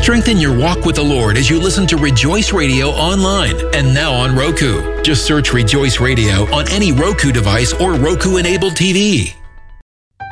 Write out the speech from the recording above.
Strengthen your walk with the Lord as you listen to Rejoice Radio online and now on Roku. Just search Rejoice Radio on any Roku device or Roku-enabled TV.